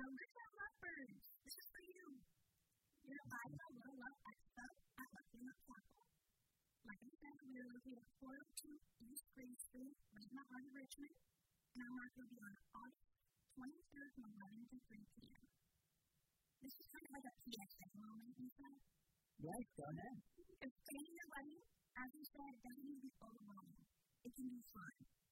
Richard Lovebirds, this is for you. You're invited to Little Love Expo at Lafayette Chapel. Like I said, we are located at 402 East Green Street, right in the heart of Richmond, and our market will be on August 23rd from 11 to 3 p.m. This is kind of like a PSA moment, you said? Yes, go ahead. If planning your wedding, as you said, doesn't need to be overwhelming. It can be fun.